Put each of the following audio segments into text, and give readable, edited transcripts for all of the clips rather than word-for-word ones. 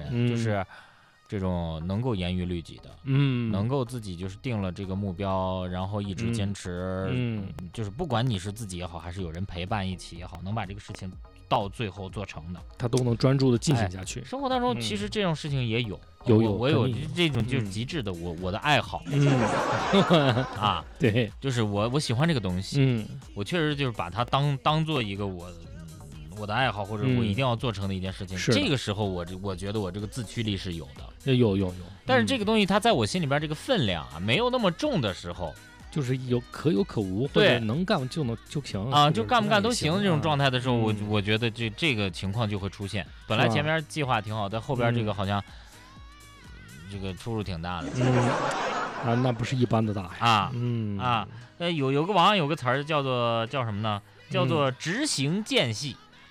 人，就是这种能够严于律己的，能够自己就是定了这个目标，然后一直坚持，就是不管你是自己也好，还是有人陪伴一起也好，能把这个事情到最后做成的， 他都能专注的进行下去。 生活当中其实这种事情也有，我有这种就是极致的我的爱好，啊， 对， 就是我喜欢这个东西，我确实就是把它当做一个我的爱好，或者我一定要做成的一件事情。这个时候我觉得我这个自驱力是有的， 有。 但是这个东西它在我心里边这个分量啊没有那么重的时候， 就是可有可无，或者能干就行啊，就干不干都行这种状态的时候，我觉得这个情况就会出现。本来前面计划挺好，但后边这个好像这个出入挺大的。 那不是一般的大呀。 有个网上有个词儿叫什么呢？叫做执行间隙。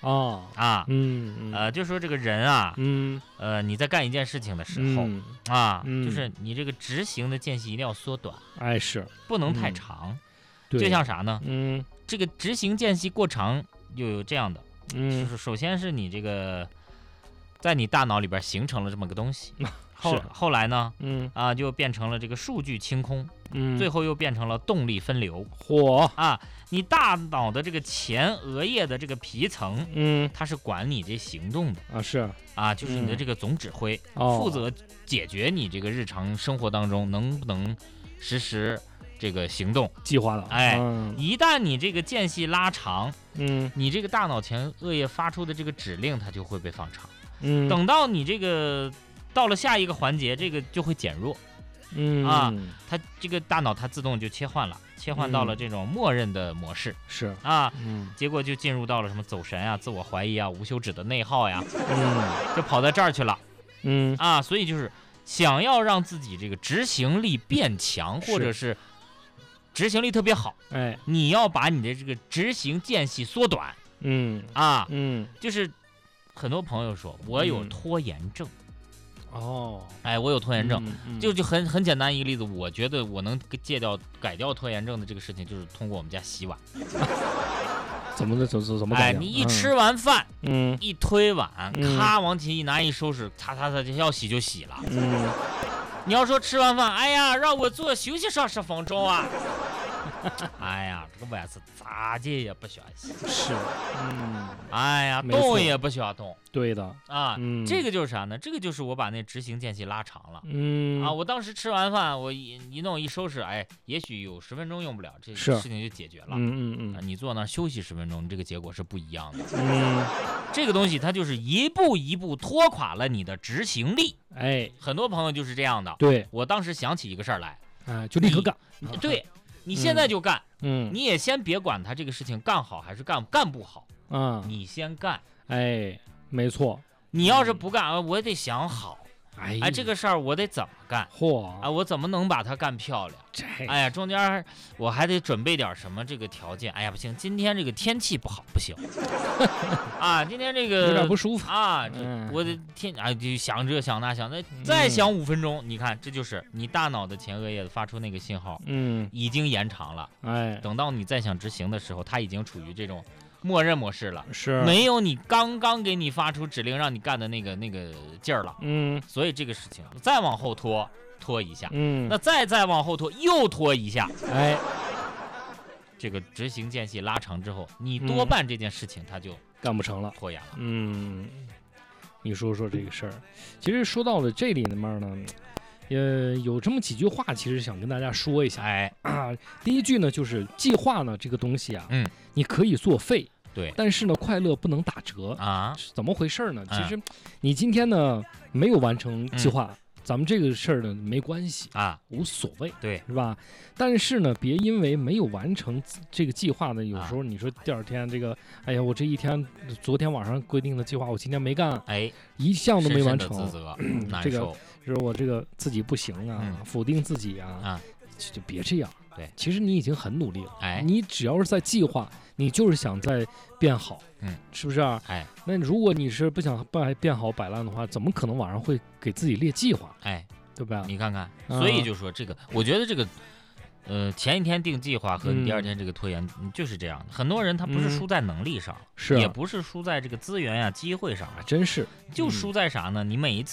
就说这个人啊，你在干一件事情的时候就是你这个执行的间隙一定要缩短， 是不能太长。就像啥呢？这个执行间隙过长又有这样的，就是首先是你这个在你大脑里边形成了这么个东西，后来呢，就变成了这个数据清空，最后又变成了动力分流。你大脑的这个前额叶的这个皮层，它是管你这行动的就是你的这个总指挥，负责解决你这个日常生活当中能不能实施这个行动计划的。 一旦你这个间隙拉长，你这个大脑前额叶发出的这个指令它就会被放长，等到你这个到了下一个环节，这个就会减弱，它这个大脑它自动就切换到了这种默认的模式，结果就进入到了什么走神啊、自我怀疑啊、无休止的内耗呀，就跑在这儿去了，所以就是想要让自己这个执行力变强，或者是执行力特别好，你要把你的这个执行间隙缩短，就是很多朋友说我有拖延症。我有拖延症，就很简单一个例子，我觉得我能改掉拖延症的这个事情，就是通过我们家洗碗。 怎么改？ 你一吃完饭，一推碗，咔往起一拿一收拾，擦要洗就洗了。你要说吃完饭，哎呀，让我休息上10分钟啊。哎呀，这个碗是咋接也不需要洗，哎呀，动也不需要动， 对的这个就是啥呢？这个就是我把那执行间隙拉长了，我当时吃完饭，我一弄一收拾，也许有10分钟用不了，这事情就解决了，你坐那休息10分钟，这个结果是不一样的，这个东西它就是一步一步拖垮了你的执行力，很多朋友就是这样的， 对， 我当时想起一个事儿来， 就立刻干， 对。你现在就干，你也先别管他这个事情干好还是干不好，你先干， 没错。 你要是不干，我得想好，这个事儿我得怎么干，我怎么能把它干漂亮？中间我还得准备点什么这个条件？不行，今天这个天气不好，不行，今天这个有点不舒服我的就想这想那想那，再想5分钟，你看这就是你大脑的前额叶发出那个信号，已经延长了，等到你再想执行的时候，它已经处于这种默认模式了，没有你刚刚给你发出指令让你干的那个劲儿了，所以这个事情再往后拖一下，那再往后拖又拖一下，这个执行间隙拉长之后，你多半这件事情它就干不成了， 拖延了。 你说这个事儿，其实说到了这里面呢，有这么几句话，其实想跟大家说一下。第一句呢，就是计划呢这个东西啊，你可以作废， 对， 但是呢，快乐不能打折是怎么回事呢？其实你今天呢没有完成计划，咱们这个事儿呢没关系无所谓， 对， 是吧？但是呢，别因为没有完成这个计划呢，有时候你说第二天这个，哎呀，我这一天昨天晚上规定的计划，我今天没干，一项都没完成， 深深的自责这个就是我这个自己不行否定自己就别这样。 对， 其实你已经很努力了，你只要是在计划，你就是想在变好，是不是那如果你是不想变好摆烂的话，怎么可能晚上会给自己列计划？对吧？ 你看看，所以就说这个，我觉得这个，前一天定计划和第二天这个拖延就是这样的。很多人他不是输在能力上，也不是输在这个资源呀、机会上， 真是就输在啥呢？你每一次